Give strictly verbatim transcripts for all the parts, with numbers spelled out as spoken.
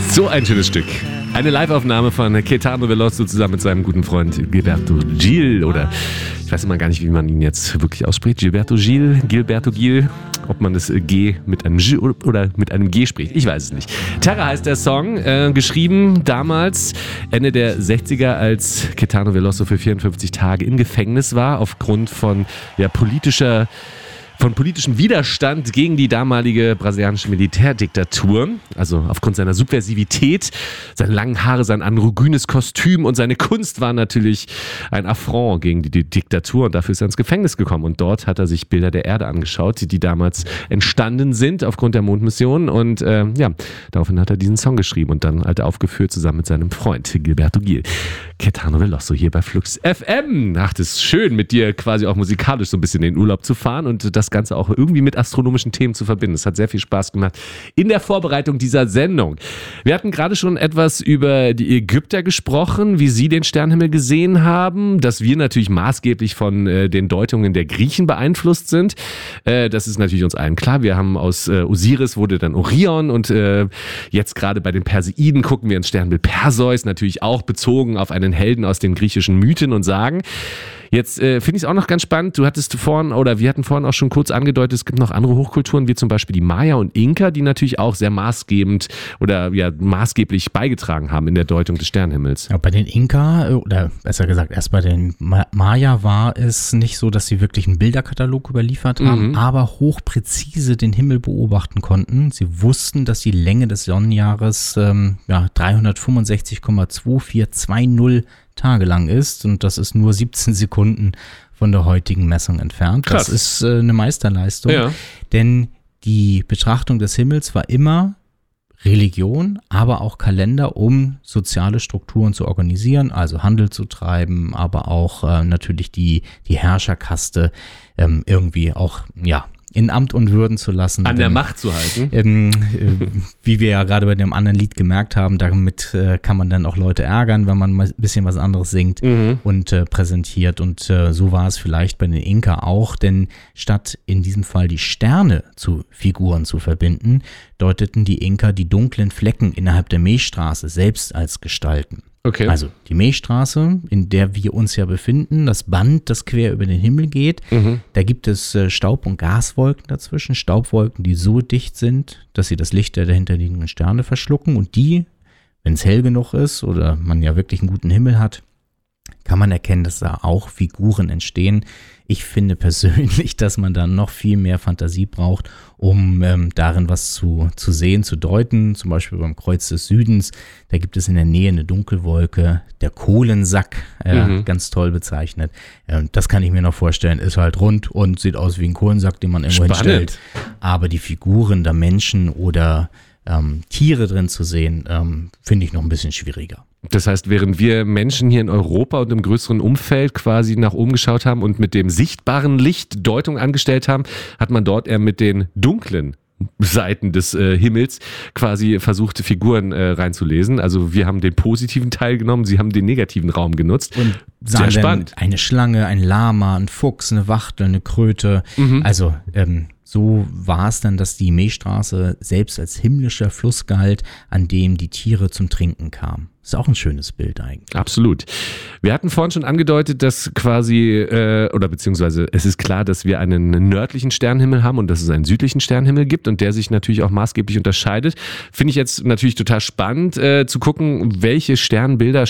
So ein schönes Stück. Eine Live-Aufnahme von Caetano Veloso zusammen mit seinem guten Freund Gilberto Gil oder ich weiß immer gar nicht, wie man ihn jetzt wirklich ausspricht. Gilberto Gil, Gilberto Gil, ob man das G mit einem G oder mit einem G spricht. Ich weiß es nicht. Terra heißt der Song, äh, geschrieben damals Ende der sechziger, als Caetano Veloso für vierundfünfzig Tage im Gefängnis war aufgrund von ja, politischer von politischem Widerstand gegen die damalige brasilianische Militärdiktatur, also aufgrund seiner Subversivität, seine langen Haare, sein androgynes Kostüm und seine Kunst war natürlich ein Affront gegen die Diktatur und dafür ist er ins Gefängnis gekommen und dort hat er sich Bilder der Erde angeschaut, die, die damals entstanden sind aufgrund der Mondmission und äh, ja, daraufhin hat er diesen Song geschrieben und dann hat er aufgeführt zusammen mit seinem Freund Gilberto Gil. Caetano Veloso hier bei Flux F M. Ach, das ist schön, mit dir quasi auch musikalisch so ein bisschen in den Urlaub zu fahren und das Ganze auch irgendwie mit astronomischen Themen zu verbinden. Es hat sehr viel Spaß gemacht in der Vorbereitung dieser Sendung. Wir hatten gerade schon etwas über die Ägypter gesprochen, wie sie den Sternenhimmel gesehen haben, dass wir natürlich maßgeblich von äh, den Deutungen der Griechen beeinflusst sind. Äh, das ist natürlich uns allen klar. Wir haben aus äh, Osiris wurde dann Orion und äh, jetzt gerade bei den Perseiden gucken wir ins Sternbild Perseus, natürlich auch bezogen auf einen Helden aus den griechischen Mythen und Sagen. Jetzt äh, finde ich es auch noch ganz spannend, du hattest vorhin, oder wir hatten vorhin auch schon kurz angedeutet, es gibt noch andere Hochkulturen, wie zum Beispiel die Maya und Inka, die natürlich auch sehr maßgebend oder ja maßgeblich beigetragen haben in der Deutung des Sternenhimmels. Ja, bei den Inka, oder besser gesagt erst bei den Ma- Maya war es nicht so, dass sie wirklich einen Bilderkatalog überliefert haben, mhm. aber hochpräzise den Himmel beobachten konnten. Sie wussten, dass die Länge des Sonnenjahres ähm, ja, dreihundertfünfundsechzig Komma zwei vier zwei null Tage lang ist und das ist nur siebzehn Sekunden von der heutigen Messung entfernt. Krass. Das ist äh, eine Meisterleistung, ja. Denn die Betrachtung des Himmels war immer Religion, aber auch Kalender, um soziale Strukturen zu organisieren, also Handel zu treiben, aber auch äh, natürlich die, die Herrscherkaste ähm, irgendwie auch, ja, in Amt und Würden zu lassen. An der denn, Macht zu halten. Ähm, äh, wie wir ja gerade bei dem anderen Lied gemerkt haben, damit äh, kann man dann auch Leute ärgern, wenn man mal ein bisschen was anderes singt mhm. und äh, präsentiert. Und äh, so war es vielleicht bei den Inka auch, denn statt in diesem Fall die Sterne zu Figuren zu verbinden, deuteten die Inka die dunklen Flecken innerhalb der Milchstraße selbst als Gestalten. Okay. Also die Milchstraße, in der wir uns ja befinden, das Band, das quer über den Himmel geht, mhm. da gibt es äh, Staub- und Gaswolken dazwischen, Staubwolken, die so dicht sind, dass sie das Licht der dahinterliegenden Sterne verschlucken und die, wenn es hell genug ist oder man ja wirklich einen guten Himmel hat, kann man erkennen, dass da auch Figuren entstehen. Ich finde persönlich, dass man da noch viel mehr Fantasie braucht, um ähm, darin was zu, zu sehen, zu deuten. Zum Beispiel beim Kreuz des Südens, da gibt es in der Nähe eine Dunkelwolke, der Kohlensack, äh, mhm. ganz toll bezeichnet. Äh, das kann ich mir noch vorstellen, ist halt rund und sieht aus wie ein Kohlensack, den man irgendwo hinstellt. Aber die Figuren der Menschen oder ähm, Tiere drin zu sehen, ähm, finde ich noch ein bisschen schwieriger. Das heißt, während wir Menschen hier in Europa und im größeren Umfeld quasi nach oben geschaut haben und mit dem sichtbaren Licht Deutung angestellt haben, hat man dort eher mit den dunklen Seiten des äh, Himmels quasi versucht, Figuren äh, reinzulesen. Also wir haben den positiven Teil genommen, sie haben den negativen Raum genutzt. Und sehr spannend. Eine Schlange, ein Lama, ein Fuchs, eine Wachtel, eine Kröte. Mhm. Also ähm, so war es dann, dass die Milchstraße selbst als himmlischer Fluss galt, an dem die Tiere zum Trinken kamen. Ist auch ein schönes Bild eigentlich. Absolut. Wir hatten vorhin schon angedeutet, dass quasi, äh, oder beziehungsweise es ist klar, dass wir einen nördlichen Sternenhimmel haben und dass es einen südlichen Sternenhimmel gibt und der sich natürlich auch maßgeblich unterscheidet. Finde ich jetzt natürlich total spannend äh, zu gucken, welche Sternbilder,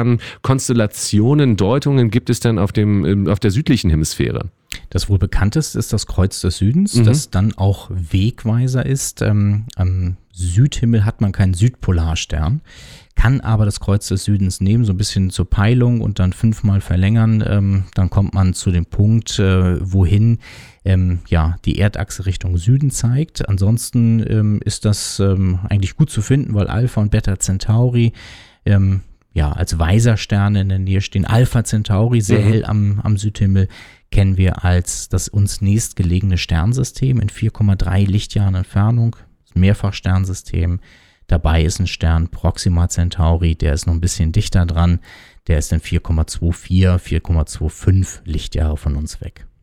Sternkonstellationen, Deutungen gibt es denn auf dem, auf der südlichen Hemisphäre? Das wohl bekannteste ist das Kreuz des Südens, mhm. das dann auch Wegweiser ist. Ähm, am Südhimmel hat man keinen Südpolarstern, kann aber das Kreuz des Südens nehmen, so ein bisschen zur Peilung und dann fünfmal verlängern. Ähm, dann kommt man zu dem Punkt, äh, wohin ähm, ja, die Erdachse Richtung Süden zeigt. Ansonsten ähm, ist das ähm, eigentlich gut zu finden, weil Alpha und Beta Centauri ähm, ja, als Weisersterne in der Nähe stehen. Alpha Centauri, sehr mhm. hell am, am Südhimmel, kennen wir als das uns nächstgelegene Sternsystem in vier Komma drei Lichtjahren Entfernung. Mehrfachsternsystem. Dabei ist ein Stern Proxima Centauri, der ist noch ein bisschen dichter dran. Der ist in vier Komma vier zwei, vier Komma fünfundzwanzig Lichtjahre von uns weg.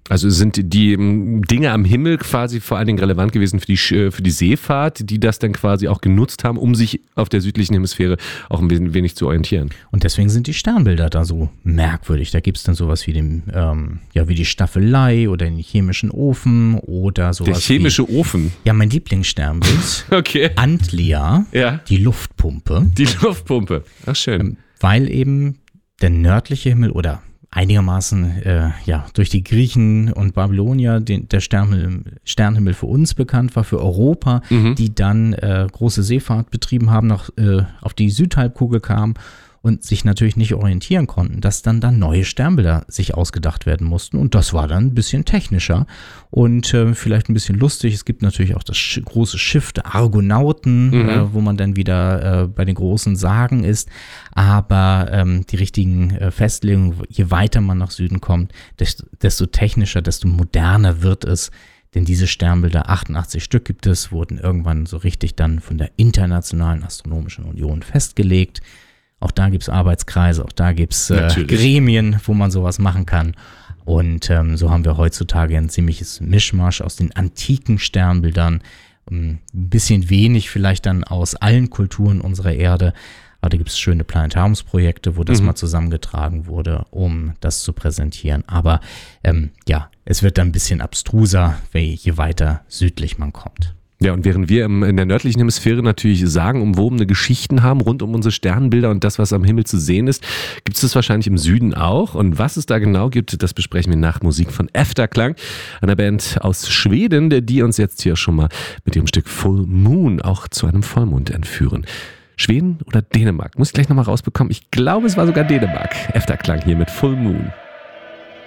Also sind die Dinge am Himmel quasi vor allen Dingen relevant gewesen für die, für die Seefahrt, die das dann quasi auch genutzt haben, um sich auf der südlichen Hemisphäre auch ein wenig zu orientieren. Und deswegen sind die Sternbilder da so merkwürdig. Da gibt es dann sowas wie, den, ähm, ja, wie die Staffelei oder den chemischen Ofen oder sowas. Der chemische wie, Ofen? Ja, mein Lieblingssternbild. Okay. Antlia, ja. die Luftpumpe. Die Luftpumpe, ach schön. Weil eben der nördliche Himmel oder einigermaßen äh, ja, durch die Griechen und Babylonier den, der Sternhimmel, Sternhimmel für uns bekannt war, für Europa, mhm. die dann äh, große Seefahrt betrieben haben, nach, äh, auf die Südhalbkugel kamen und sich natürlich nicht orientieren konnten, dass dann dann neue Sternbilder sich ausgedacht werden mussten und das war dann ein bisschen technischer und äh, vielleicht ein bisschen lustig. Es gibt natürlich auch das sch- große Schiff der Argonauten, mhm. äh, wo man dann wieder äh, bei den großen Sagen ist, aber ähm, die richtigen äh, Festlegungen, je weiter man nach Süden kommt, desto, desto technischer, desto moderner wird es. Denn diese Sternbilder, achtundachtzig Stück gibt es, wurden irgendwann so richtig dann von der Internationalen Astronomischen Union festgelegt. Auch da gibt es Arbeitskreise, auch da gibt es äh, Gremien, wo man sowas machen kann. Und ähm, so haben wir heutzutage ein ziemliches Mischmasch aus den antiken Sternbildern. Ein bisschen wenig vielleicht dann aus allen Kulturen unserer Erde. Aber da gibt es schöne Planetariumsprojekte, wo das mhm. mal zusammengetragen wurde, um das zu präsentieren. Aber ähm, ja, es wird dann ein bisschen abstruser, je weiter südlich man kommt. Ja, und während wir in der nördlichen Hemisphäre natürlich sagenumwobene Geschichten haben rund um unsere Sternbilder und das, was am Himmel zu sehen ist, gibt es das wahrscheinlich im Süden auch. Und was es da genau gibt, das besprechen wir nach Musik von Efterklang, einer Band aus Schweden, die uns jetzt hier schon mal mit ihrem Stück Full Moon auch zu einem Vollmond entführen. Schweden oder Dänemark? Muss ich gleich nochmal rausbekommen. Ich glaube, es war sogar Dänemark. Efterklang hier mit Full Moon.